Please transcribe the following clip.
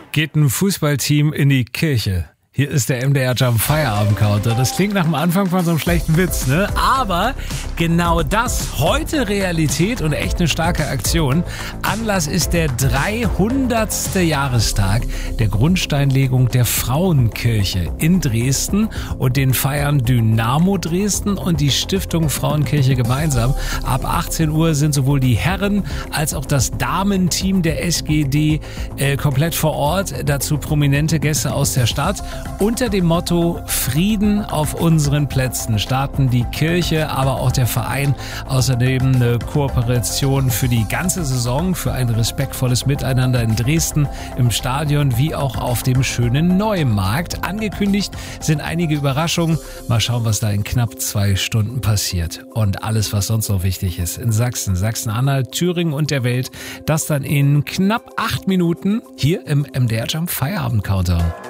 geht ein Fußballteam in die Kirche. Hier ist der MDR Jump Feierabend Counter. Das klingt nach dem Anfang von so einem schlechten Witz, ne? Aber genau das, heute Realität und echt eine starke Aktion. Anlass ist der 300. Jahrestag der Grundsteinlegung der Frauenkirche in Dresden und den feiern Dynamo Dresden und die Stiftung Frauenkirche gemeinsam. Ab 18 Uhr sind sowohl die Herren als auch das Damenteam der SGD komplett vor Ort. Dazu prominente Gäste aus der Stadt. Unter dem Motto Frieden auf unseren Plätzen starten die Kirche, aber auch der Verein außerdem eine Kooperation für die ganze Saison, für ein respektvolles Miteinander in Dresden, im Stadion wie auch auf dem schönen Neumarkt. Angekündigt sind einige Überraschungen. Mal schauen, was da in knapp 2 Stunden passiert. Und alles, was sonst noch wichtig ist in Sachsen, Sachsen-Anhalt, Thüringen und der Welt, das dann in knapp 8 Minuten hier im MDR Jump Feierabend Countdown.